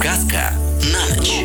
Сказка на ночь.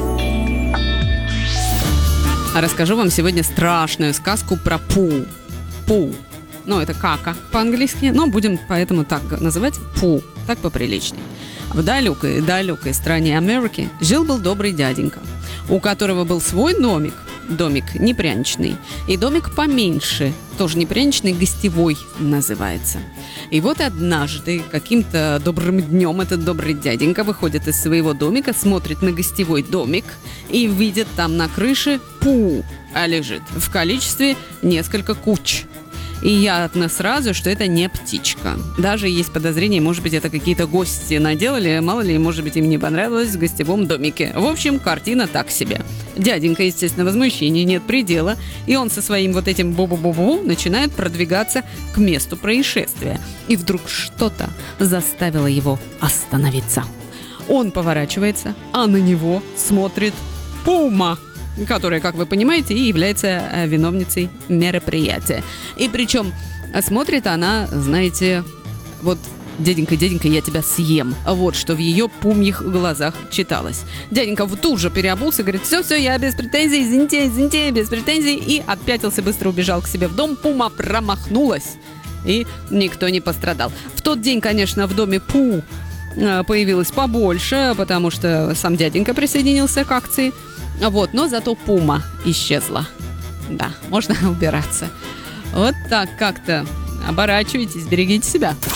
Расскажу вам сегодня страшную сказку про Пу. Пу. Ну, это кака по-английски, но будем поэтому так называть Пу. Так поприличнее. В далекой стране Америки жил-был добрый дяденька, у которого был свой домик не пряничный, и домик поменьше, тоже не пряничный, гостевой называется. И вот однажды, каким-то добрым днем, этот добрый дяденька выходит из своего домика, смотрит на гостевой домик и видит там на крыше Пу, лежит в количестве несколько куч. И ясно сразу, что это не птичка. Даже есть подозрение, может быть, это какие-то гости наделали, мало ли, может быть, им не понравилось в гостевом домике. В общем, картина так себе. Дяденька, естественно, возмущения нет предела, и он со своим вот этим бу-бу-бу-бу начинает продвигаться к месту происшествия. И вдруг что-то заставило его остановиться. Он поворачивается, а на него смотрит пума, которая, как вы понимаете, и является виновницей мероприятия. И причем смотрит она, знаете, вот «Дяденька, я тебя съем». Вот что в ее пумьих глазах читалось. Дяденька тут же переобулся, говорит: все, я без претензий, извините, без претензий. И отпятился, быстро убежал к себе в дом. Пума промахнулась, и никто не пострадал. В тот день, конечно, в доме Пу появилось побольше, потому что сам дяденька присоединился к акции. Вот, но зато пума исчезла. Да, можно убираться. Вот так как-то. Оборачивайтесь, берегите себя.